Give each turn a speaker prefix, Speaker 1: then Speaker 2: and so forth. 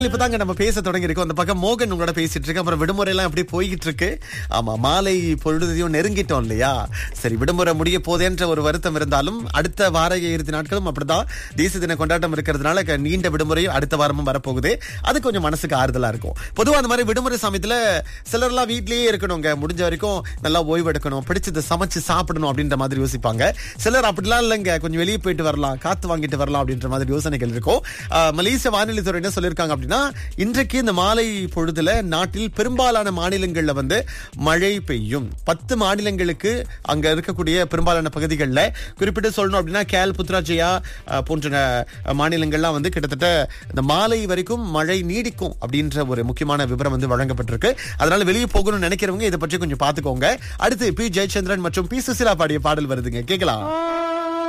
Speaker 1: இப்பதாங்க நம்ம பேச தொடங்கி இருக்கோம். அந்த பக்கம் மோகன் உங்களோட பேசிட்டு இருக்கு. அப்புறம் விடுமுறை எல்லாம் எப்படி போய்கிட்டு இருக்கு? ஆமா, மாலை பொழுதையும் நெருங்கிட்டோம் இல்லையா? சரி, விடுமுறை முடிய போதேன்ற ஒரு வருத்தம் இருந்தாலும் அடுத்த வார இறுதி நாட்களும் அப்படிதான் தேசிய தின கொண்டாட்டம் இருக்கிறதுனால நீண்ட விடுமுறையும் அடுத்த வாரமும் வரப்போகுது. அது கொஞ்சம் மனசுக்கு ஆறுதலா இருக்கும். பொதுவா அந்த மாதிரி விடுமுறை சமயத்துல சிலர்லாம் வீட்லயே இருக்கணுங்க, முடிஞ்ச வரைக்கும் நல்லா ஓய்வு எடுக்கணும், பிடிச்சதை சமைச்சு சாப்பிடணும் அப்படின்ற மாதிரி யோசிப்பாங்க. சிலர் அப்படிலாம் இல்லைங்க, கொஞ்சம் வெளியே போயிட்டு வரலாம், காத்து வாங்கிட்டு வரலாம் அப்படின்ற மாதிரி யோசனைகள் இருக்கும். மலேசிய வானிலை துறை என்ன சொல்லியிருக்காங்க அப்படின்னா, இன்றைக்கு இந்த மாலை பொழுதுல நாட்டில் பெரும்பாலான மாநிலங்கள்ல மழை பெய்யும். 10 மாநிலங்களுக்கு அங்க இருக்கக்கூடிய பெரும்பாலான பகுதிகளில் குறிப்பிட்டு சொல்லணும் அப்படின்னா கேல், புத்ராஜயா போன்ற மாநிலங்கள்லாம் கிட்டத்தட்ட இந்த மாலை வரைக்கும் மழை நீடிக்கும் அப்படின்ற ஒரு முக்கியமான விவரம் வழங்கப்பட்டிருக்கு. அதனால வெளியே போகணும்னு நினைக்கிறவங்க இதை பற்றி கொஞ்சம் பார்த்துக்கோங்க. அடுத்து பி ஜெயச்சந்திரன் மற்றும் பி சுசிலா பாடிய பாடல் வருதுங்க, கேட்கலாம்.